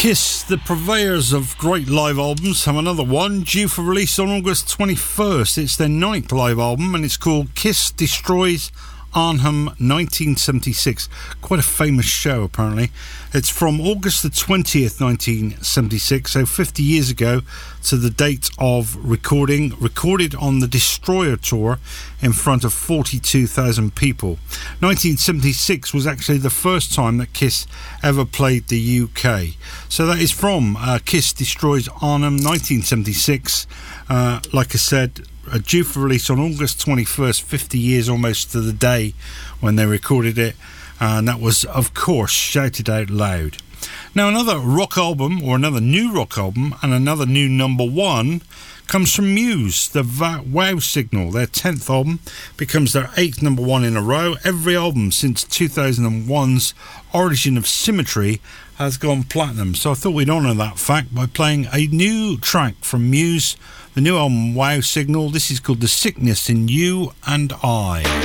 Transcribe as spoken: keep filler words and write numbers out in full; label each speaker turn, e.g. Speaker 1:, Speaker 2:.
Speaker 1: Kiss, the purveyors of great live albums, have another one due for release on August twenty-first. It's their ninth live album and it's called Kiss Destroys Arnhem nineteen seventy-six. Quite a famous show, apparently. It's from August the twentieth, nineteen seventy-six, so fifty years ago to the date of recording. Recorded on the Destroyer tour in front of forty-two thousand people. nineteen seventy-six was actually the first time that Kiss ever played the U K. So that is from uh, Kiss Destroys Arnhem nineteen seventy-six. Uh, like I said, Uh, due for release on August twenty-first, fifty years almost to the day when they recorded it, and that was, of course, Shouted Out Loud. Now, another rock album, or another new rock album, and another new number one comes from Muse, the Va- Wow Signal. Their tenth album becomes their eighth number one in a row. Every album since two thousand one's Origin of Symmetry has gone platinum, so I thought we'd honour that fact by playing a new track from Muse, the new album Wow Signal. This is called The Sickness in You and I.